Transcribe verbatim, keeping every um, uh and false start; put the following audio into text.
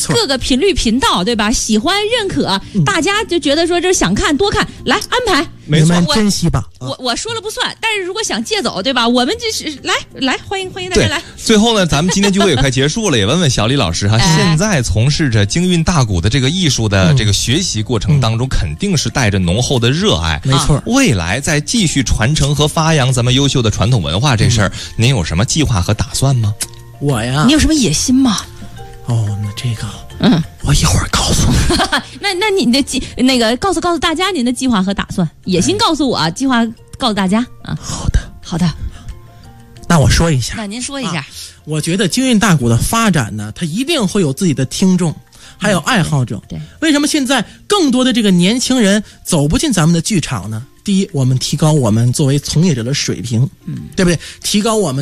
错， 各个频率频道，对吧？喜欢认可，嗯、大家就觉得说这想看多看，来安排。 你们珍惜吧。 我我, 我说了不算，但是如果想借走，对吧？我们就是来来欢迎欢迎大家来。 最后呢，咱们今天聚会也快结束了，也问问小李老师哈，哎、现在从事着京韵大鼓的这个艺术的这个学习过程当中，嗯、肯定是带着浓厚的热爱。 没错， 未来在继续传承和发扬咱们优秀的传统文化这事儿，嗯、您有什么计划和打算吗？ 我呀， 你有什么野心吗？ 哦，那这个， 嗯， 我一会儿告诉你。 那那你的计那个告诉告诉大家您的计划和打算，野心告诉我，哎、计划告诉大家啊。 好的， 好的。 那我说一下， 那您说一下。 啊、我觉得京韵大鼓的发展呢，它一定会有自己的听众，还有爱好者。 嗯、对。对为什么现在更多的这个年轻人走不进咱们的剧场呢？第一，我们提高我们作为从业者的水平，嗯，对不对？提高我们。